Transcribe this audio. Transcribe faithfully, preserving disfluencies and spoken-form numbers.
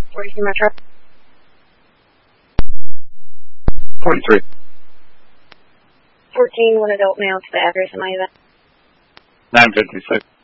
forty-three Metro. forty-three. fourteen, one adult male to the address in my event. nine fifty-six.